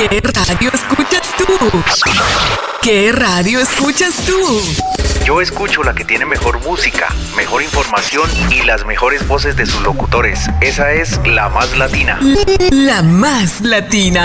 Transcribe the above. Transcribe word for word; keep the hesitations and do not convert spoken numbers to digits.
¿Qué radio escuchas tú? ¿Qué radio escuchas tú? Yo escucho la que tiene mejor música, mejor información y las mejores voces de sus locutores. Esa es La Más Latina. La Más Latina.